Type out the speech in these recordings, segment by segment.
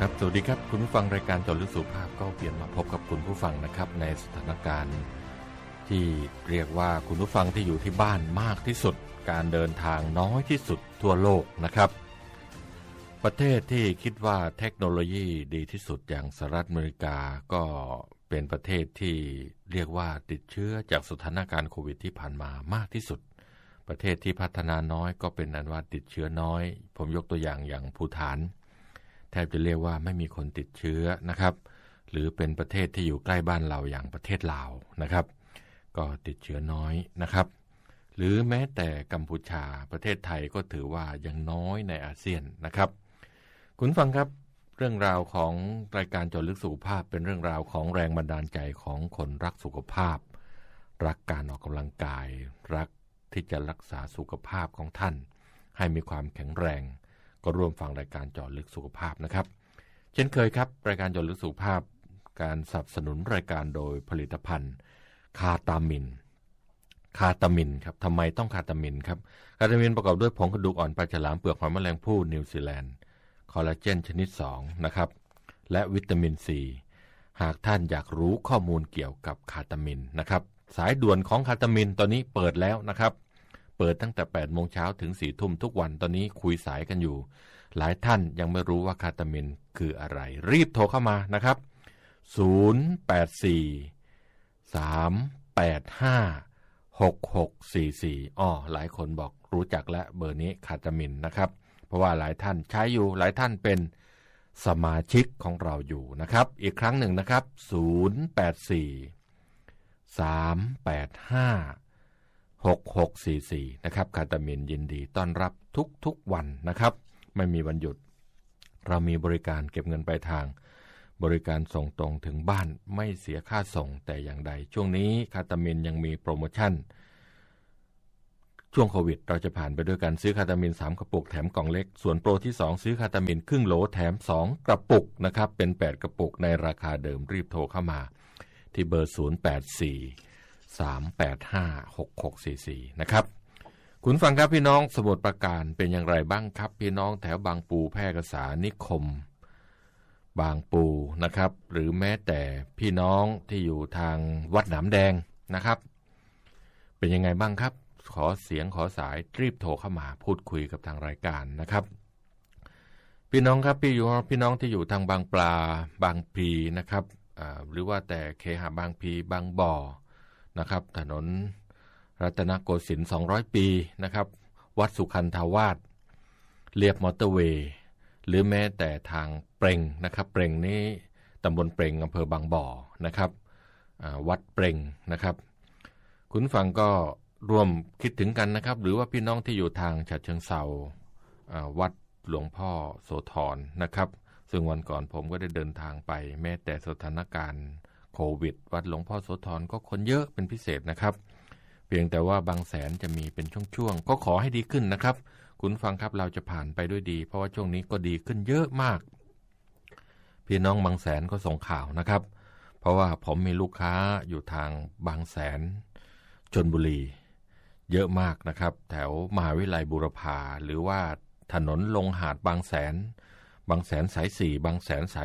ครับสวัสดีครับคุณผู้ฟังรายการเจาะลึกสุขภาพก็เปลี่ยนมาพบกับคุณผู้ฟังนะครับในสถานการณ์ที่เรียกว่าคุณผู้ฟังที่อยู่ที่บ้านมากที่สุดการเดินทางน้อยที่สุดทั่วโลกนะครับประเทศที่คิดว่าเทคโนโลยีดีที่สุดอย่างสหรัฐอเมริกาก็เป็นประเทศที่เรียกว่าติดเชื้อจากสถานการณ์โควิดที่ผ่านมามากที่สุดประเทศที่พัฒนาน้อยก็เป็นอันว่าติดเชื้อน้อยผมยกตัวอย่างภูฏานแทบจะเรียกว่าไม่มีคนติดเชื้อนะครับหรือเป็นประเทศที่อยู่ใกล้บ้านเราอย่างประเทศลาวนะครับก็ติดเชื้อน้อยนะครับหรือแม้แต่กัมพูชาประเทศไทยก็ถือว่ายังน้อยในอาเซียนนะครับคุณฟังครับเรื่องราวของรายการเจาะลึกสุขภาพเป็นเรื่องราวของแรงบันดาลใจของคนรักสุขภาพรักการออกกำลังกายรักที่จะรักษาสุขภาพของท่านให้มีความแข็งแรงก็ร่วมฟังรายการเจาะลึกสุขภาพนะครับเช่นเคยครับรายการเจาะลึกสุขภาพการสนับสนุนรายการโดยผลิตภัณฑ์คาตามินครับทำไมต้องคาตามินครับคาตามินประกอบด้วยผงกระดูกอ่อนปลาฉลามเปลือกหอยแมลงภู่นิวซีแลนด์คอลลาเจนชนิด2นะครับและวิตามินซีหากท่านอยากรู้ข้อมูลเกี่ยวกับคาตามินนะครับสายด่วนของคาตามินตอนนี้เปิดแล้วนะครับเปิดตั้งแต่ 8:00 นถึง 4:00 นทุกวันตอนนี้คุยสายกันอยู่หลายท่านยังไม่รู้ว่าคาตามินคืออะไรรีบโทรเข้ามานะครับ084-385-6644หลายคนบอกรู้จักและเบอร์นี้คาตามินนะครับเพราะว่าหลายท่านใช้อยู่หลายท่านเป็นสมาชิกของเราอยู่นะครับอีกครั้งหนึ่งนะครับ084-385-6644นะครับคาตามินยินดีต้อนรับทุกวันนะครับไม่มีวันหยุดเรามีบริการเก็บเงินปลายทางบริการส่งตรงถึงบ้านไม่เสียค่าส่งแต่อย่างใดช่วงนี้คาตามินยังมีโปรโมชั่นช่วงโควิดเราจะผ่านไปด้วยการซื้อคาตามิน3กระปุกแถมกล่องเล็กส่วนโปรที่2ซื้อคาตามินครึ่งโหลแถม2กระปุกนะครับเป็น8กระปุกในราคาเดิมรีบโทรเข้ามาที่เบอร์084-385-6644นะครับคุณฟังครับพี่น้องสมุทรปราการเป็นอย่างไรบ้างครับพี่น้องแถวบางปูแพร่กษานิคมบางปูนะครับหรือแม้แต่พี่น้องที่อยู่ทางวัดหนามแดงนะครับเป็นยังไงบ้างครับขอเสียงขอสายรีบโทรเข้ามาพูดคุยกับทางรายการนะครับพี่น้องครับพี่น้องที่อยู่ทางบางปลาบางพลีนะครับหรือว่าแต่เคหะบางพลีบางบ่อนะครับถนนรัตนโกสินทร์200ปีนะครับวัดสุขันธาวาสเรียบมอเตอร์เวย์หรือแม้แต่ทางเปร่งนะครับเปร่งนี้ตำบลเปร่งอำเภอบางบ่อนะครับวัดเปร่งนะครับคุณฟังก็ร่วมคิดถึงกันนะครับหรือว่าพี่น้องที่อยู่ทางฉะเชิงเทราวัดหลวงพ่อโสธรนะครับซึ่งวันก่อนผมก็ได้เดินทางไปแม้แต่สถานการณ์โควิดวัดหลวงพ่อโสธรก็คนเยอะเป็นพิเศษนะครับเพียงแต่ว่าบางแสนจะมีเป็นช่วงๆก็ขอให้ดีขึ้นนะครับคุณฟังครับเราจะผ่านไปด้วยดีเพราะว่าช่วงนี้ก็ดีขึ้นเยอะมากพี่น้องบางแสนก็ส่งข่าวนะครับเพราะว่าผมมีลูกค้าอยู่ทางบางแสนชลบุรีเยอะมากนะครับแถวมหาวิทยาลัยบูรพาหรือว่าถนนลงหาดบางแสนสาย4บางแสนสาย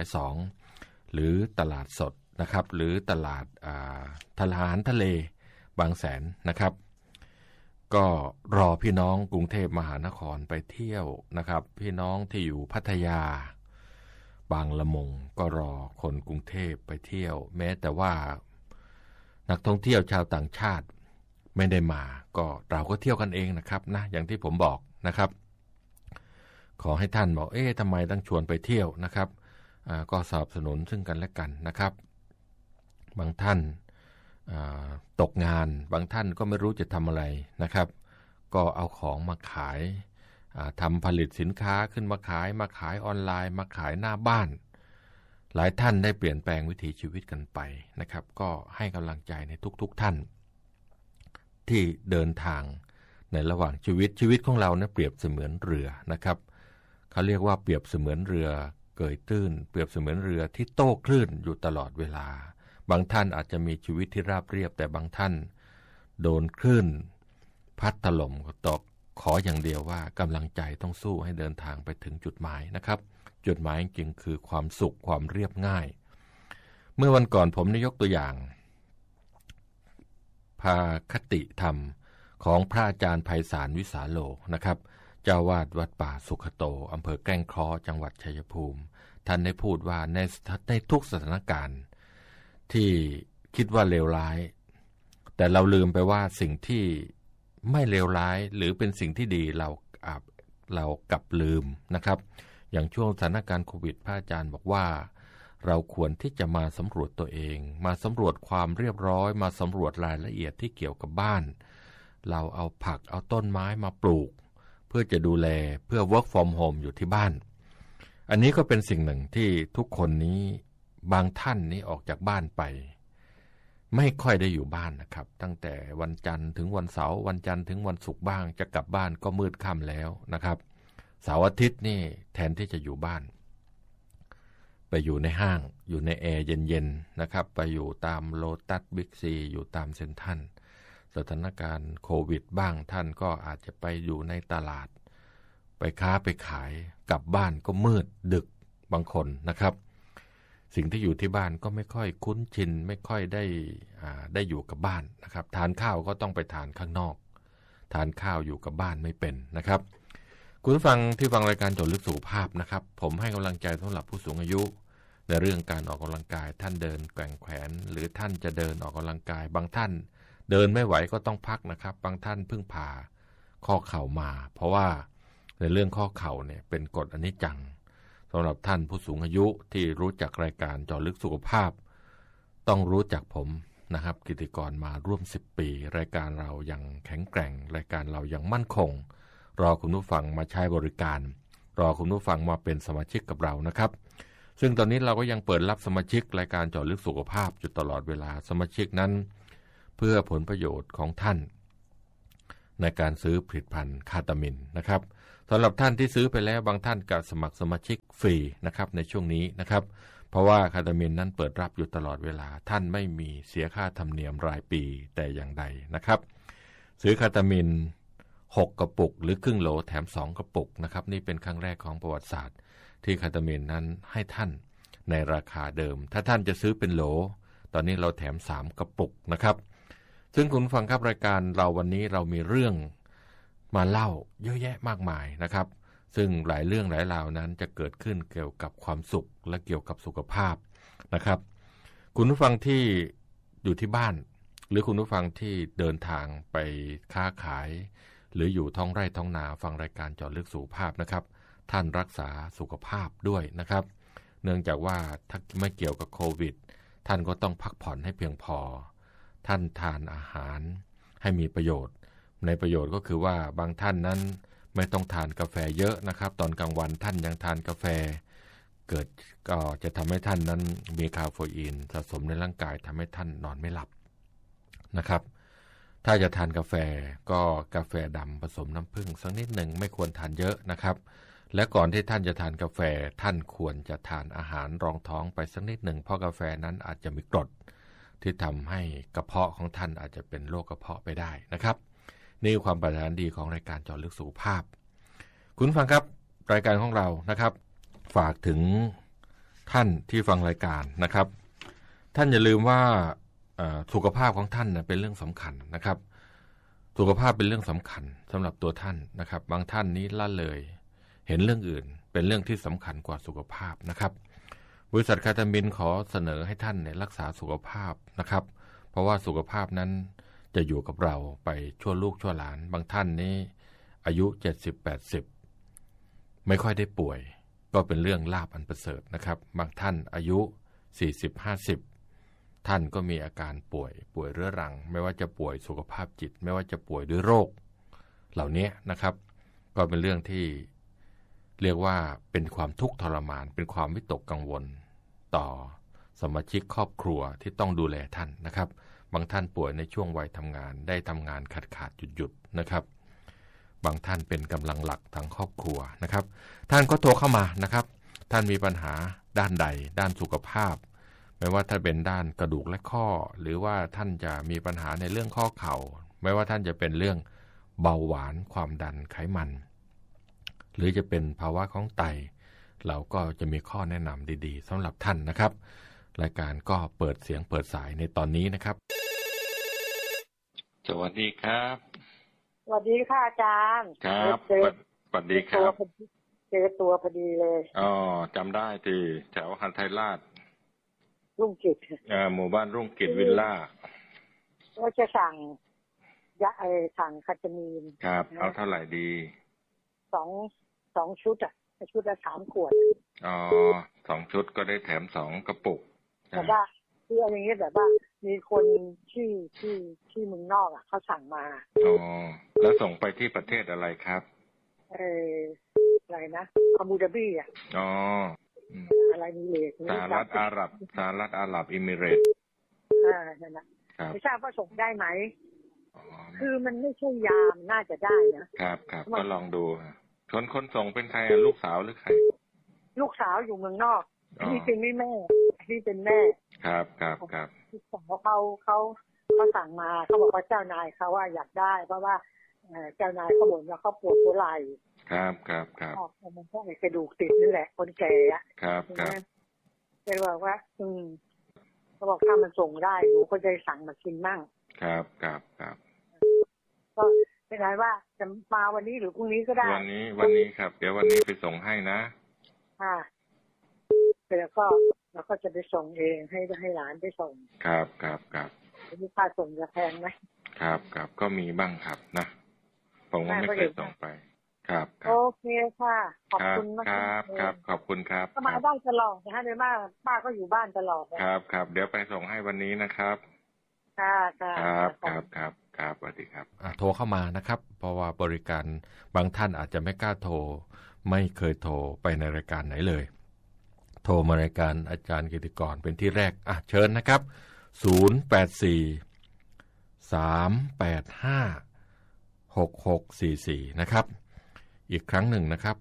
2หรือตลาดสดนะครับหรือตลาดอาหารทะเลบางแสนนะครับก็รอพี่น้องกรุงเทพมหานครไปเที่ยวนะครับพี่น้องที่อยู่พัทยาบางละมุงก็รอคนกรุงเทพไปเที่ยวแม้แต่ว่านักท่องเที่ยวชาวต่างชาติไม่ได้มาก็เราก็เที่ยวกันเองนะครับนะอย่างที่ผมบอกนะครับขอให้ท่านบอกทำไมต้องชวนไปเที่ยวนะครับก็สนับสนุนซึ่งกันและกันนะครับบางท่านตกงานบางท่านก็ไม่รู้จะทำอะไรนะครับก็เอาของมาขายทำผลิตสินค้าขึ้นมาขายออนไลน์มาขายหน้าบ้านหลายท่านได้เปลี่ยนแปลงวิถีชีวิตกันไปนะครับก็ให้กำลังใจในทุกท่านที่เดินทางในระหว่างชีวิตของเราเนี่ยเปรียบเสมือนเรือนะครับเขาเรียกว่าเปรียบเสมือนเรือเกยตื้นเปรียบเสมือนเรือที่โต้คลื่นอยู่ตลอดเวลาบางท่านอาจจะมีชีวิตที่ราบเรียบแต่บางท่านโดนคลื่นพัดถล่มตกขออย่างเดียวว่ากำลังใจต้องสู้ให้เดินทางไปถึงจุดหมายนะครับจุดหมายจริงๆคือความสุขความเรียบง่ายเมื่อวันก่อนผมได้ยกตัวอย่างภาคติธรรมของพระอาจารย์ไพศาลวิสาโลนะครับเจ้าวาดวัดป่าสุขโตอำเภอแก้งเคราะห์จังหวัดชัยภูมิท่านได้พูดว่าในทุกสถานการณ์ที่คิดว่าเลวร้ายแต่เราลืมไปว่าสิ่งที่ไม่เลวร้ายหรือเป็นสิ่งที่ดีเรากลับลืมนะครับอย่างช่วงสถานการณ์โควิดพระอาจารย์บอกว่าเราควรที่จะมาสำรวจตัวเองมาสำรวจความเรียบร้อยมาสำรวจรายละเอียดที่เกี่ยวกับบ้านเราเอาผักเอาต้นไม้มาปลูกเพื่อจะดูแลเพื่อ work from home อยู่ที่บ้านอันนี้ก็เป็นสิ่งหนึ่งที่ทุกคนนี้บางท่านนี้ออกจากบ้านไปไม่ค่อยได้อยู่บ้านนะครับตั้งแต่วันจันทร์ถึงวันเสาร์วันจันทร์ถึงวันศุกร์บ้างจะกลับบ้านก็มืดค่ำแล้วนะครับเสาร์อาทิตย์นี่แทนที่จะอยู่บ้านไปอยู่ในห้างอยู่ในแอร์เย็นๆนะครับไปอยู่ตามโลตัสบิ๊กซีอยู่ตามเซ็นทรัลสถานการณ์โควิดบ้างท่านก็อาจจะไปอยู่ในตลาดไปค้าไปขายกลับบ้านก็มืดดึกบางคนนะครับสิ่งที่อยู่ที่บ้านก็ไม่ค่อยคุ้นชินไม่ค่อยได้อยู่กับบ้านนะครับทานข้าวก็ต้องไปทานข้างนอกทานข้าวอยู่กับบ้านไม่เป็นนะครับคุณผู้ฟังที่ฟังรายการเจาะลึกสุขภาพนะครับผมให้กำลังใจสำหรับผู้สูงอายุในเรื่องการออกกำลังกายท่านเดินแกว่งแขนหรือท่านจะเดินออกกำลังกายบางท่านเดินไม่ไหวก็ต้องพักนะครับบางท่านเพิ่งผ่าข้อเข่ามาเพราะว่าในเรื่องข้อเข่าเนี่ยเป็นกฎอนิจจังสำหรับท่านผู้สูงอายุที่รู้จักรายการเจาะลึกสุขภาพต้องรู้จักผมนะครับกิตติกรมาร่วม10ปีรายการเรายังแข็งแกร่งรายการเรายังมั่นคงรอคุณผู้ฟังมาใช้บริการรอคุณผู้ฟังมาเป็นสมาชิกกับเรานะครับซึ่งตอนนี้เราก็ยังเปิดรับสมาชิกรายการเจาะลึกสุขภาพอยู่ตลอดเวลาสมาชิกนั้นเพื่อผลประโยชน์ของท่านในการซื้อผลิตภัณฑ์คาตามินนะครับสำหรับท่านที่ซื้อไปแล้วบางท่านก็สมัครสมาชิกฟรีนะครับในช่วงนี้นะครับเพราะว่าคาตามินนั้นเปิดรับอยู่ตลอดเวลาท่านไม่มีเสียค่าธรรมเนียมรายปีแต่อย่างใดนะครับซื้อคาตามิน6กระปุกหรือครึ่งโหลแถม2กระปุกนะครับนี่เป็นครั้งแรกของประวัติศาสตร์ที่คาตามินนั้นให้ท่านในราคาเดิมถ้าท่านจะซื้อเป็นโหลตอนนี้เราแถม3กระปุกนะครับซึ่งคุณฟังครับรายการเราวันนี้เรามีเรื่องมาเล่าเยอะแยะมากมายนะครับซึ่งหลายเรื่องหลายราวนั้นจะเกิดขึ้นเกี่ยวกับความสุขและเกี่ยวกับสุขภาพนะครับคุณผู้ฟังที่อยู่ที่บ้านหรือคุณผู้ฟังที่เดินทางไปค้าขายหรืออยู่ท้องไร่ท้องนาฟังรายการเจาะลึกสุขภาพนะครับท่านรักษาสุขภาพด้วยนะครับเนื่องจากว่าถ้าไม่เกี่ยวกับโควิดท่านก็ต้องพักผ่อนให้เพียงพอท่านทานอาหารให้มีประโยชน์ในประโยชน์ก็คือว่าบางท่านนั้นไม่ต้องทานกาแฟเยอะนะครับตอนกลางวันท่านยังทานกาแฟเกิดก็จะทำให้ท่านนั้นมีคาเฟอีนสะสมในร่างกายทำให้ท่านนอนไม่หลับนะครับถ้าจะทานกาแฟก็กาแฟดำผสมน้ำผึ้งสักนิดหนึ่งไม่ควรทานเยอะนะครับและก่อนที่ท่านจะทานกาแฟท่านควรจะทานอาหารรองท้องไปสักนิดหนึ่งเพราะกาแฟนั้นอาจจะมีกรดที่ทำให้กระเพาะของท่านอาจจะเป็นโรคกระเพาะไปได้นะครับนี่คือความปรารถนาดีของรายการเจาะลึกสุขภาพคุณฟังครับรายการของเรานะครับฝากถึงท่านที่ฟังรายการนะครับท่านอย่าลืมว่าสุขภาพของท่านเป็นเรื่องสำคัญนะครับสุขภาพเป็นเรื่องสำคัญสำหรับตัวท่านนะครับบางท่านนี้ละเลยเห็นเรื่องอื่นเป็นเรื่องที่สำคัญกว่าสุขภาพนะครับบริษัทคาตามินขอเสนอให้ท่านรักษาสุขภาพนะครับเพราะว่าสุขภาพนั้นจะอยู่กับเราไปชั่วลูกชั่วหลานบางท่านนี้อายุ70-80ไม่ค่อยได้ป่วยก็เป็นเรื่องลาภอันประเสริฐนะครับบางท่านอายุ40-50ท่านก็มีอาการป่วยเรื้อรังไม่ว่าจะป่วยสุขภาพจิตไม่ว่าจะป่วยด้วยโรคเหล่านี้นะครับก็เป็นเรื่องที่เรียกว่าเป็นความทุกข์ทรมานเป็นความวิตกกังวลต่อสมาชิกครอบครัวที่ต้องดูแลท่านนะครับบางท่านป่วยในช่วงวัยทำงานได้ทำงานขาดหยุดนะครับบางท่านเป็นกำลังหลักทางครอบครัวนะครับท่านก็โทรเข้ามานะครับท่านมีปัญหาด้านใดด้านสุขภาพไม่ว่าถ้าเป็นด้านกระดูกและข้อหรือว่าท่านจะมีปัญหาในเรื่องข้อเข่าไม่ว่าท่านจะเป็นเรื่องเบาหวานความดันไขมันหรือจะเป็นภาวะของไตเราก็จะมีข้อแนะนำดีๆสำหรับท่านนะครับรายการก็เปิดเสียงเปิดสายในตอนนี้นะครับสวัสดีครับสวัสดีค่ะอาจารย์ครับสวัสดีครับเจอตัวพอดีเลยอ๋อจำได้ที่แถวหันไทยราชรุ่งกิจหมู่บ้านรุ่งกิจวิลล่าก็จะสั่งสั่งคาเทมีนครับเอาเท่าไหร่ดีสองชุดอ่ะชุดละ3 ขวดอ๋อ2 ชุดก็ได้แถม2 กระปุกแต่ว่าคืออะไรอย่างเงี้ยแบบว่ามีคนที่เมืองนอกอ่ะเขาสั่งมาอ๋อแล้วส่งไปที่ประเทศอะไรครับอะไรนะอาบูดาบีอ่ะอ๋ออะไรนี่เลยสหรัฐอาหรับเอมิเรตส์นั่นแหละไม่ทราบว่าส่งได้ไหมคือมันไม่ใช่ยามน่าจะได้นะครับก็ลองดูคนส่งเป็นใครลูกสาวหรือใครลูกสาวอยู่เมืองนอกนี่เป็นแม่นี่เป็นแม่ครับลูกสาวเขาสั่งมาเขาบอกว่าเจ้านายเขาว่าอยากได้เพราะว่าเจ้านายเขาบ่นว่าเขาปวดหัวไหล่ครับมันก็กระดูกติดนี่แหละคนแก่อ่ะครับเลยบอกว่าเขาบอกถ้ามันส่งได้หนูก็จะสั่งมากินมั่งครับก็เป็นไรว่าจะมาวันนี้หรือพรุ่งนี้ก็ได้วันนี้ครับเดี๋ยววันนี้ไปส่งให้นะแล้วก็จะไปส่งเองให้หลานไปส่งครับมีค่าส่งจะแพงไหมครับก็มีบ้างครับนะผมก็ไม่เคยส่งไปครับโอเคค่ะขอบคุณมากครับขอบคุณครับก็มาได้ตลอดนะคะโดยมากป้าก็อยู่บ้านตลอดครับเดี๋ยวไปส่งให้วันนี้นะครับครับสวัสดีครับโทรเข้ามานะครับเพราะว่าบริการบางท่านอาจจะไม่กล้าโทรไม่เคยโทรไปในรายการไหนเลยโทรมารายการอาจารย์กิติกรเป็นที่แรกเชิญนะครับ084-385-6644นะครับอีกครั้งหนึ่งนะครับ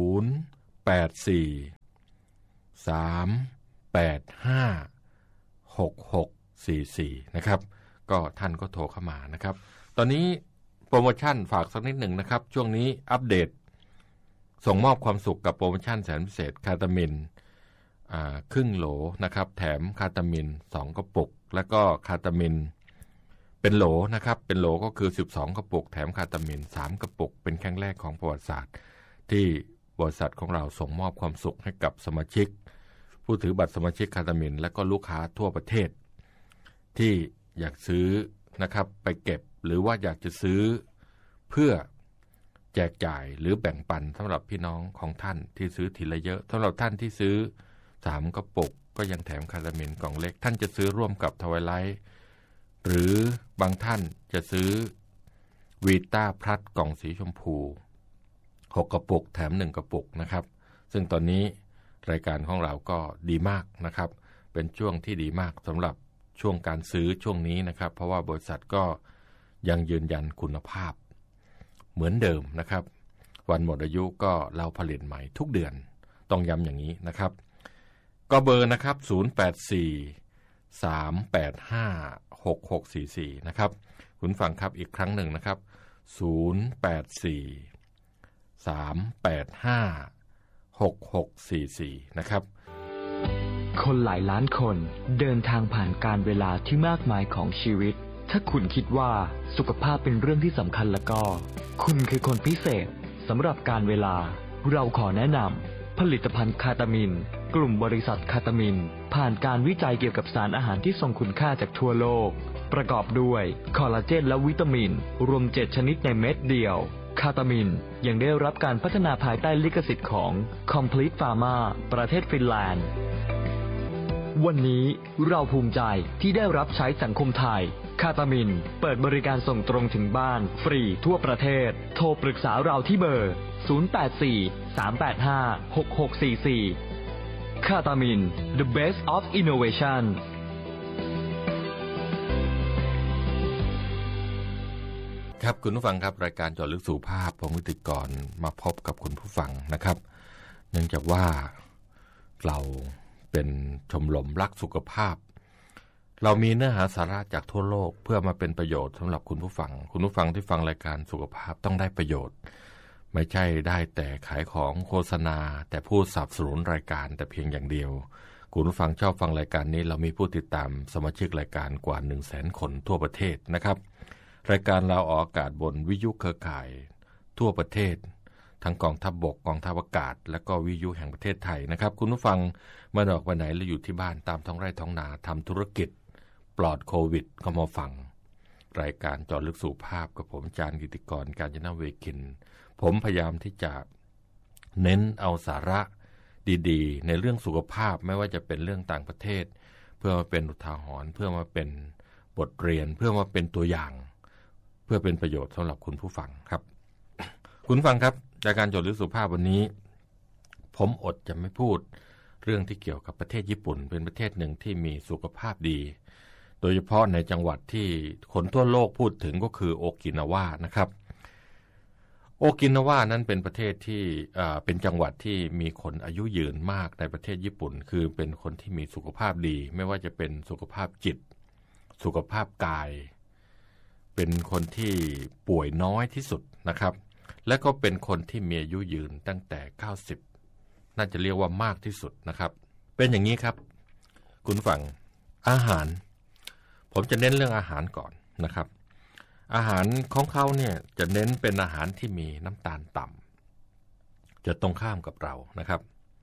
084-385-6644นะครับก็ท่านก็โทรเข้ามานะครับตอนนี้โปรโมชั่นฝากสักนิดหนึ่งนะครับช่วงนี้อัปเดตส่งมอบความสุขกับโปรโมชั่นแสนพิเศษคาตามินครึ่งโหลนะครับแถมคาตามิน2 กระปุกแล้วก็คาตามินเป็นโหลนะครับเป็นโหลก็คือ12 กระปุกแถมคาตามิน3 กระปุกเป็นครั้งแรกของประวัติศาสตร์ที่บริษัทของเราส่งมอบความสุขให้กับสมาชิกผู้ถือบัตรสมาชิกคาตามินและก็ลูกค้าทั่วประเทศที่อยากซื้อนะครับไปเก็บหรือว่าอยากจะซื้อเพื่อแจกจ่ายหรือแบ่งปันสำหรับพี่น้องของท่านที่ซื้อทีละเยอะสำหรับท่านที่ซื้อ3 กระปุกก็ยังแถมคาตามินกล่องเล็กท่านจะซื้อร่วมกับทวายไลท์หรือบางท่านจะซื้อวีต้าพลัสกล่องสีชมพู6 กระปุกแถม1 กระปุกนะครับซึ่งตอนนี้รายการของเราก็ดีมากนะครับเป็นช่วงที่ดีมากสำหรับช่วงการซื้อช่วงนี้นะครับเพราะว่าบริษัทก็ยังยืนยันคุณภาพเหมือนเดิมนะครับวันหมดอายุก็เราผลิตใหม่ทุกเดือนต้องย้ำอย่างนี้นะครับก็เบอร์นะครับ084-385-6644นะครับคุณฟังครับอีกครั้งหนึ่งนะครับ084-385-6644นะครับคนหลายล้านคนเดินทางผ่านการเวลาที่มากมายของชีวิตถ้าคุณคิดว่าสุขภาพเป็นเรื่องที่สำคัญแล้วก็คุณคือคนพิเศษสำหรับการเวลาเราขอแนะนำผลิตภัณฑ์คาตามินกลุ่มบริษัทคาตามินผ่านการวิจัยเกี่ยวกับสารอาหารที่ทรงคุณค่าจากทั่วโลกประกอบด้วยคอลลาเจนและวิตามินรวม7 ชนิดในเม็ดเดียวคาตามินยังได้รับการพัฒนาภายใต้ลิขสิทธิ์ของ Complete Pharma ประเทศฟินแลนด์วันนี้เราภูมิใจที่ได้รับใช้สังคมไทยคาตามินเปิดบริการส่งตรงถึงบ้านฟรีทั่วประเทศโทรปรึกษาเราที่เบอร์084-385-6644คาตามิน The Best of Innovation ครับคุณผู้ฟังครับรายการเจาะลึกสุขภาพผมกิติกรมาพบกับคุณผู้ฟังนะครับเนื่องจากว่าเราเป็นชมรมรักสุขภาพเรามีเนื้อหาสาระจากทั่วโลกเพื่อมาเป็นประโยชน์สำหรับคุณผู้ฟังที่ฟังรายการสุขภาพต้องได้ประโยชน์ไม่ใช่ได้แต่ขายของโฆษณาแต่ผู้สนับสนุนรายการแต่เพียงอย่างเดียวคุณผู้ฟังชอบฟังรายการนี้เรามีผู้ติดตามสมาชิกรายการกว่า 100,000 คนทั่วประเทศนะครับรายการเราออกอากาศบนวิทยุเครือข่ายทั่วประเทศทั้งกองทัพบกกองทัพอากาศและก็วิทยุแห่งประเทศไทยนะครับคุณผู้ฟังเมื่อออกไปไหนหรืออยู่ที่บ้านตามท้องไร่ท้องนาทำธุรกิจปลอดโควิดก็มาฟังรายการเจาะลึกสู่ภาพกับผมอาจารย์กิติกร กาญจนเวคินผมพยายามที่จะเน้นเอาสาระดีๆในเรื่องสุขภาพไม่ว่าจะเป็นเรื่องต่างประเทศเพื่อมาเป็นอุทาหรณ์เพื่อมาเป็นบทเรียนเพื่อมาเป็นตัวอย่างเพื่อเป็นประโยชน์สำหรับคุณผู้ฟังครับ คุณฟังครับรายการเจาะลึกสุขภาพวันนี้ผมอดจะไม่พูดเรื่องที่เกี่ยวกับประเทศญี่ปุ่นเป็นประเทศหนึ่งที่มีสุขภาพดีโดยเฉพาะในจังหวัดที่คนทั่วโลกพูดถึงก็คือโอกินาวานะครับโอกินาวานั้นเป็นประเทศที่เป็นจังหวัดที่มีคนอายุยืนมากในประเทศญี่ปุ่นคือเป็นคนที่มีสุขภาพดีไม่ว่าจะเป็นสุขภาพจิตสุขภาพกายเป็นคนที่ป่วยน้อยที่สุดนะครับและก็เป็นคนที่มีอายุยืนตั้งแต่90น่าจะเรียกว่ามากที่สุดนะครับเป็นอย่างนี้ครับคุณฟังอาหารผมจะเน้นเรื่องอาหารก่อนนะครับอาหารของเขาเนี่ยจะเน้นเป็นอาหารที่มีน้ำตาลต่ำจะตรงข้ามกับเรานะครับ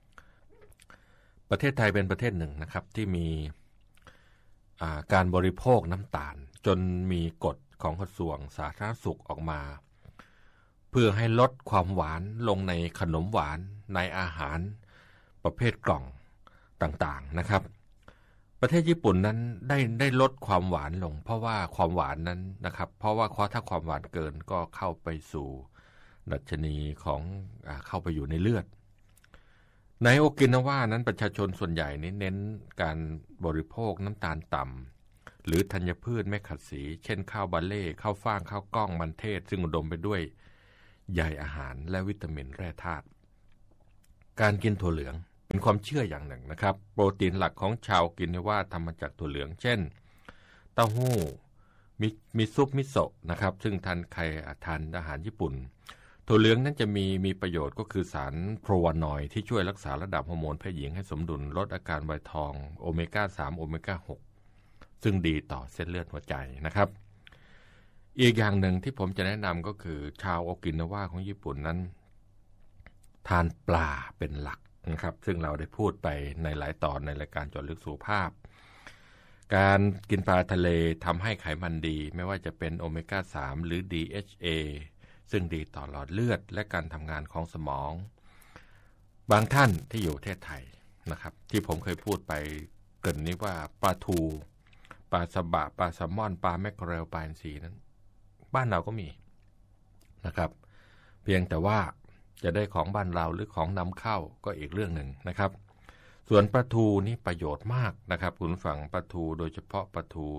ประเทศไทยเป็นประเทศหนึ่งนะครับที่มีการบริโภคน้ำตาลจนมีกฎของกระทรวงสาธารณสุขออกมาเพื่อให้ลดความหวานลงในขนมหวานในอาหารประเภทกล่องต่างๆนะครับประเทศญี่ปุ่นนั้นได้ลดความหวานลงเพราะว่าความหวานนั้นนะครับเพราะว่าถ้าความหวานเกินก็เข้าไปสู่ดัชนีของเข้าไปอยู่ในเลือดในโอกินาวานั้นประชาชนส่วนใหญ่เน้นการบริโภคน้ำตาลต่ำหรือธัญพืชไม่ขัดสีเช่นข้าวบาเล่ข้าวฟ่างข้าวกล้องมันเทศซึ่งอุดมไปด้วยใยอาหารและวิตามินแร่ธาตุการกินถั่วเหลืองเป็นความเชื่ออย่างหนึ่งนะครับโปรตีนหลักของชาวกินว่าทำมาจากถั่วเหลืองเช่นเต้าหู้มีซุปมิโซะนะครับซึ่งทานอาหารญี่ปุ่นถั่วเหลืองนั้นจะมีประโยชน์ก็คือสารโพรวานอยด์ที่ช่วยรักษาระดับฮอร์โมนเพศหญิงให้สมดุลลดอาการวัยทองโอเมก้า3โอเมก้า6ซึ่งดีต่อเส้นเลือดหัวใจนะครับอีกอย่างหนึ่งที่ผมจะแนะนำก็คือชาวโอกินาวาของญี่ปุ่นนั้นทานปลาเป็นหลักนะครับซึ่งเราได้พูดไปในหลายตอนในรายการเจาะลึกสุขภาพการกินปลาทะเลทำให้ไขมันดีไม่ว่าจะเป็นโอเมก้า3หรือ DHA ซึ่งดีต่อหลอดเลือดและการทำงานของสมองบางท่านที่อยู่ประเทศไทยนะครับที่ผมเคยพูดไปเกริ่นนี้ว่าปลาทูปลาสบะปลาแซลมอนปลาแมคเคอเรลปลาอินทรีนั้นบ้านเราก็มีนะครับเพียงแต่ว่าจะได้ของบ้านเราหรือของนำเข้าก็อีกเรื่องหนึ่งนะครับส่วนปลาทูนี่ประโยชน์มากนะครับคุณฝั่งปลาทูโดยเฉพาะปลาทู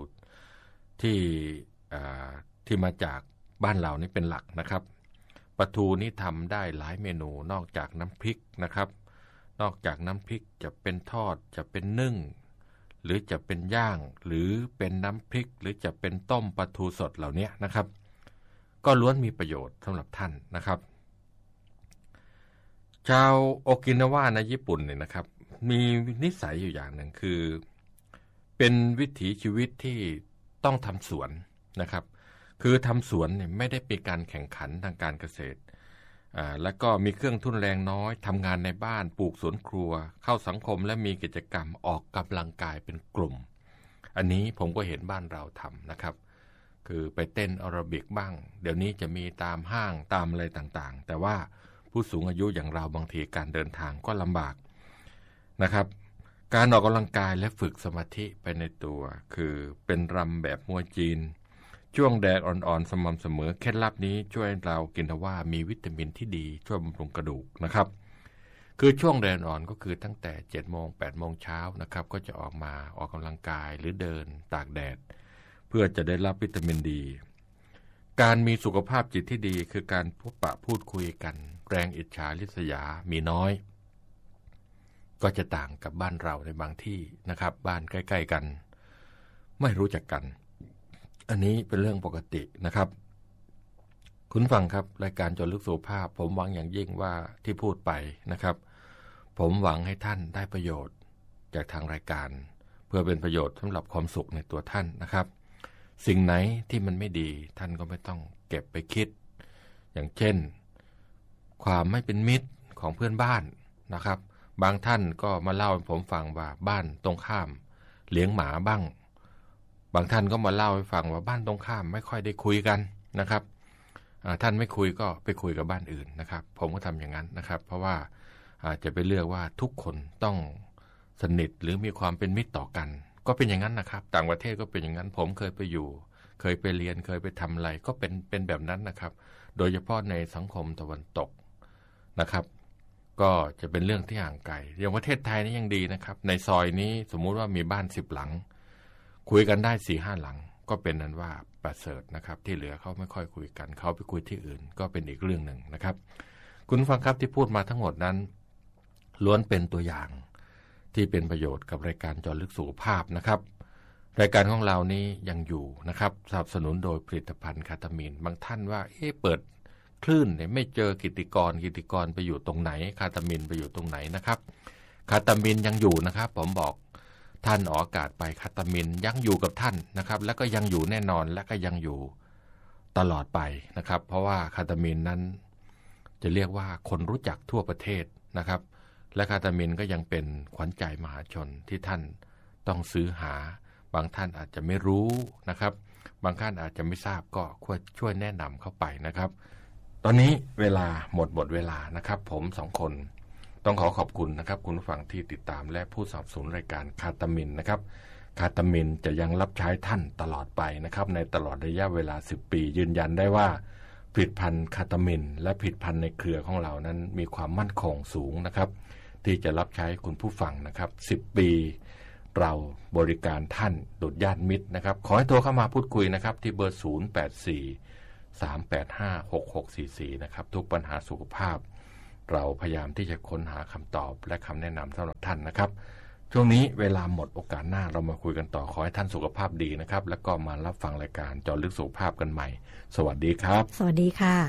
ที่มาจากบ้านเรานี่เป็นหลักนะครับปลาทูนี่ทำได้หลายเมนูนอกจากน้ำพริกนะครับนอกจากน้ำพริกจะเป็นทอดจะเป็นนึ่งหรือจะเป็นย่างหรือเป็นน้ำพริกหรือจะเป็นต้มปลาทูสดเหล่านี้นะครับก็ล้วนมีประโยชน์สำหรับท่านนะครับชาวโอกินาวาในญี่ปุ่นเนี่ยนะครับมีนิสัยอยู่อย่างหนึ่งคือเป็นวิถีชีวิตที่ต้องทำสวนนะครับคือทำสวนเนี่ยไม่ได้เป็นการแข่งขันทางการเกษตรแล้วก็มีเครื่องทุนแรงน้อยทำงานในบ้านปลูกสวนครัวเข้าสังคมและมีกิจกรรมออกกำลังกายเป็นกลุ่มอันนี้ผมก็เห็นบ้านเราทำนะครับคือไปเต้นแอโรบิกบ้างเดี๋ยวนี้จะมีตามห้างตามอะไรต่างๆแต่ว่าผู้สูงอายุอย่างเราบางทีการเดินทางก็ลำบากนะครับการออกกำลังกายและฝึกสมาธิไปในตัวคือเป็นรำแบบมวยจีนช่วงแดดอ่อนๆสม่ำเสมอเคล็ดลับนี้ช่วยเรากินทว่ามีวิตามินที่ดีช่วยบำรุงกระดูกนะครับคือช่วงแดดอ่อนก็คือตั้งแต่ 7 โมง 8 โมงเช้านะครับก็จะออกกำลังกายหรือเดินตากแดดเพื่อจะได้รับวิตามินดีการมีสุขภาพจิตที่ดีคือการพบปะพูดคุยกันแรงอิจฉาริษยามีน้อยก็จะต่างกับบ้านเราในบางที่นะครับบ้านใกล้ๆกันไม่รู้จักกันอันนี้เป็นเรื่องปกตินะครับคุณฟังครับรายการเจาะลึกสุขภาพผมหวังอย่างยิ่งว่าที่พูดไปนะครับผมหวังให้ท่านได้ประโยชน์จากทางรายการเพื่อเป็นประโยชน์สำหรับความสุขในตัวท่านนะครับสิ่งไหนที่มันไม่ดีท่านก็ไม่ต้องเก็บไปคิดอย่างเช่นความไม่เป็นมิตรของเพื่อนบ้านนะครับบางท่านก็มาเล่าให้ผมฟังว่าบ้านตรงข้ามเลี้ยงหมาบ้างบางท่านก็มาเล่าให้ฟังว่าบ้านตรงข้ามไม่ค่อยได้คุยกันนะครับท่านไม่คุยก็ไปคุยกับบ้านอื่นนะครับผมก็ทำอย่างนั้นนะครับเพราะว่าจะไปเลือกว่าทุกคนต้องสนิทหรือมีความเป็นมิตรต่อกันก็เป็นอย่างนั้นนะครับต่างประเทศก็เป็นอย่างนั้นผมเคยไปอยู่เคยไปเรียนเคยไปทำอะไรก็เป็นแบบนั้นนะครับโดยเฉพาะในสังคมตะวันตกนะครับก็จะเป็นเรื่องที่ห่างไกลอย่างประเทศไทยนี่ยังดีนะครับในซอยนี้สมมุติว่ามีบ้าน10 หลังคุยกันได้ 4-5 หลังก็เป็นนั้นว่าประเสริฐนะครับที่เหลือเขาไม่ค่อยคุยกันเขาไปคุยที่อื่นก็เป็นอีกเรื่องหนึ่งนะครับคุณฟังครับที่พูดมาทั้งหมดนั้นล้วนเป็นตัวอย่างที่เป็นประโยชน์กับรายการเจาะลึกสุขภาพนะครับรายการของเรานี้ยังอยู่นะครับสนับสนุนโดยผลิตภัณฑ์คาตามีนบางท่านว่าเปิดคลื่นเนี่ยไม่เจอกิตติกรไปอยู่ตรงไหนคาตามีนไปอยู่ตรงไหนนะครับคาตามีนยังอยู่นะครับผมบอกท่านออกอากาศไปคาตามีนยังอยู่กับท่านนะครับแล้วก็ยังอยู่แน่นอนและก็ยังอยู่ตลอดไปนะครับเพราะว่าคาตามีนนั้นจะเรียกว่าคนรู้จักทั่วประเทศนะครับและคาตามีนก็ยังเป็นขวัญใจมหาชนที่ท่านต้องซื้อหาบางท่านอาจจะไม่รู้นะครับบางท่านอาจจะไม่ทราบก็ควรช่วยแนะนำเข้าไปนะครับตอนนี้เวลาหมดเวลานะครับผม2 คนต้องขอบคุณนะครับคุณผู้ฟังที่ติดตามและผู้สนับสนุนรายการคาตามีนนะครับคาตามีนจะยังรับใช้ท่านตลอดไปนะครับในตลอดระยะเวลา10 ปียืนยันได้ว่าผลิตภัณฑ์คาตามีนและผลิตภัณฑ์ในเครือของเรานั้นมีความมั่นคงสูงนะครับที่จะรับใช้คุณผู้ฟังนะครับ10 ปีเราบริการท่านดุจญาติมิตรนะครับขอให้โทรเข้ามาพูดคุยนะครับที่เบอร์084-385-6644นะครับทุกปัญหาสุขภาพเราพยายามที่จะค้นหาคำตอบและคำแนะนำสำหรับท่านนะครับช่วงนี้เวลาหมดโอกาสหน้าเรามาคุยกันต่อขอให้ท่านสุขภาพดีนะครับแล้วก็มารับฟังรายการเจาะลึกสุขภาพกันใหม่สวัสดีครับสวัสดีค่ะ